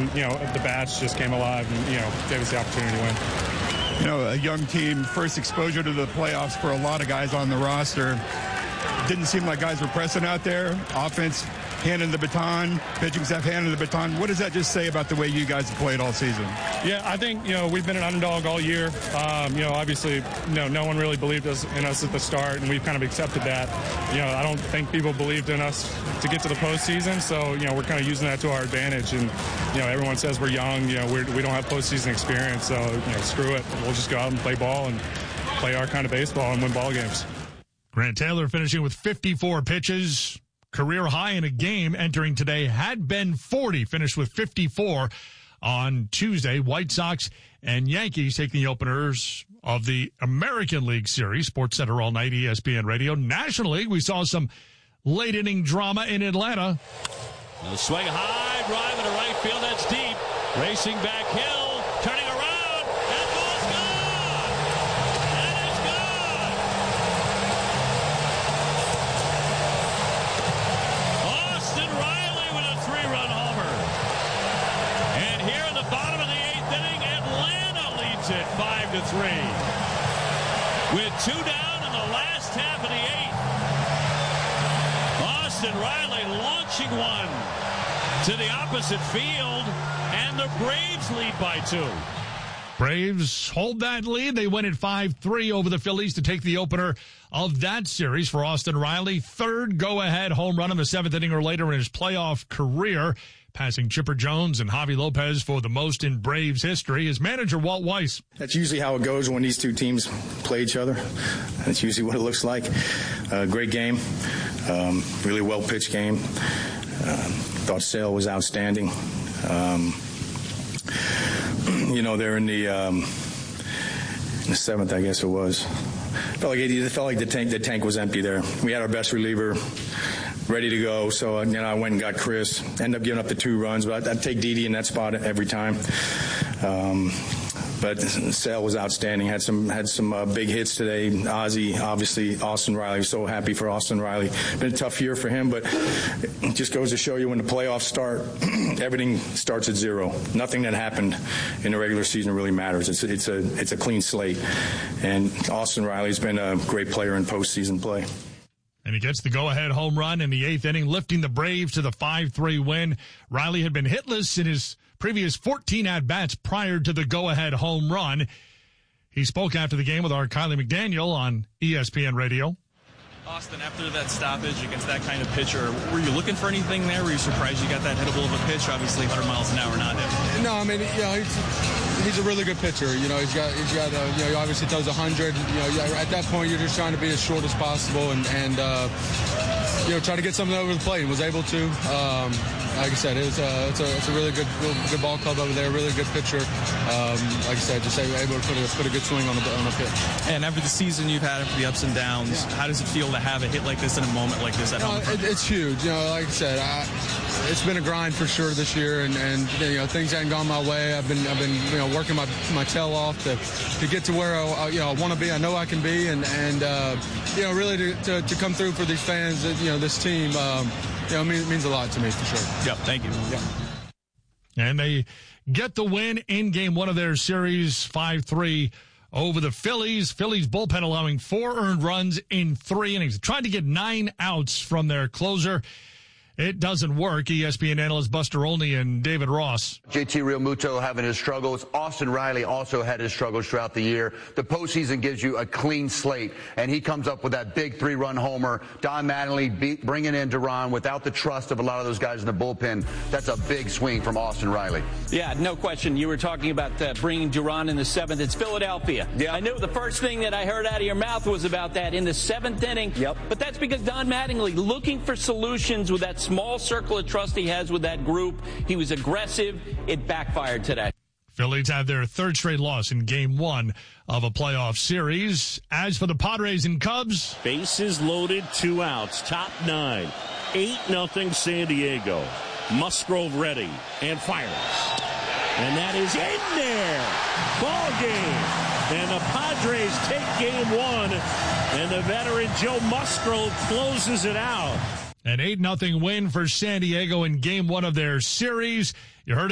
and, the bats just came alive and, gave us the opportunity to win. A young team, first exposure to the playoffs for a lot of guys on the roster. Didn't seem like guys were pressing out there. Offense handing the baton, pitching staff handing the baton. What does that just say about the way you guys have played all season? Yeah, I think, we've been an underdog all year. Obviously, no one really believed in us at the start, and we've kind of accepted that. I don't think people believed in us to get to the postseason, so, we're kind of using that to our advantage. And, everyone says we're young, we don't have postseason experience, so, screw it. We'll just go out and play ball and play our kind of baseball and win ball games. Grant Taylor finishing with 54 pitches. Career high in a game entering today had been 40, finished with 54 on Tuesday. White Sox and Yankees taking the openers of the American League Series. Sports Center all night, ESPN Radio. National League, we saw some late inning drama in Atlanta. A swing high, drive into right field, that's deep. Racing back Hill, turning around, that ball's gone! That is gone! Austin Riley with a 3-run homer. And here in the bottom of the 8th inning, Atlanta leads it 5-3. With 2 down in the last half of the 8th. Austin Riley launching one to the opposite field, and the Braves lead by 2. Braves hold that lead. They win at 5-3 over the Phillies to take the opener of that series for Austin Riley. 3rd go-ahead home run in the 7th inning or later in his playoff career, passing Chipper Jones and Javi Lopez for the most in Braves history. His manager, Walt Weiss. That's usually how it goes when these two teams play each other. That's usually what it looks like. Great game. Really well-pitched game. Thought Sale was outstanding. They're in the 7th, I guess it was. It felt like the tank was empty there. We had our best reliever ready to go, so I went and got Chris. Ended up giving up the 2 runs, but I'd take Didi in that spot every time. But Sale was outstanding. Had some big hits today. Ozzie, obviously, Austin Riley. So happy for Austin Riley. Been a tough year for him, but it just goes to show you when the playoffs start, everything starts at 0. Nothing that happened in the regular season really matters. It's a clean slate, and Austin Riley's been a great player in postseason play. And he gets the go-ahead home run in the 8th inning, lifting the Braves to the 5-3 win. Riley had been hitless in his previous 14 at-bats prior to the go-ahead home run. He spoke after the game with our Kylie McDaniel on ESPN Radio. Austin, after that stoppage against that kind of pitcher, were you looking for anything there? Were you surprised you got that hittable of a pitch? Obviously, 100 miles an hour, not him. No, I mean, he's a really good pitcher. He obviously throws 100. At that point, you're just trying to be as short as possible and try to get something over the plate. And was able to. Like I said, it's a really good ball club over there. Really good pitcher. Like I said, just able to put a good swing on a pitch. And after the season you've had, after the ups and downs, How does it feel to have a hit like this in a moment like this at home? It's huge. Like I said, it's been a grind for sure this year, and things haven't gone my way. I've been working my tail off to get to where I want to be. I know I can be, and really to come through for these fans. This team. It means a lot to me for sure. Yep, thank you. Yeah. And they get the win in game 1 of their series, 5-3 over the Phillies. Phillies bullpen allowing 4 earned runs in 3 innings. Tried to get 9 outs from their closer. It doesn't work. ESPN analyst Buster Olney and David Ross. JT Realmuto having his struggles. Austin Riley also had his struggles throughout the year. The postseason gives you a clean slate, and he comes up with that big 3-run homer. Don Mattingly bringing in Duran without the trust of a lot of those guys in the bullpen. That's a big swing from Austin Riley. Yeah, no question. You were talking about bringing Duran in the 7th. It's Philadelphia. Yeah. I knew the first thing that I heard out of your mouth was about that in the 7th inning. Yep. But that's because Don Mattingly looking for solutions with that small circle of trust he has with that group. He was aggressive. It backfired today. Phillies have their 3rd straight loss in game 1 of a playoff series. As for the Padres and Cubs, bases loaded, 2 outs, top 9, 8-0 San Diego. Musgrove ready and fires, and that is in there. Ball game, and the Padres take game 1, and the veteran Joe Musgrove closes it out. An 8-0 win for San Diego in game 1 of their series. You heard